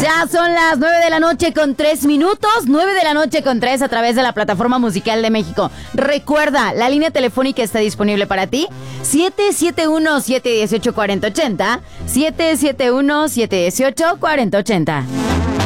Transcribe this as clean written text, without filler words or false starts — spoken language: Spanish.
Ya son las 9:03 a.m, 9:03 a través de la Plataforma Musical de México. Recuerda, la línea telefónica está disponible para ti, 771-718-4080, 771-718-4080.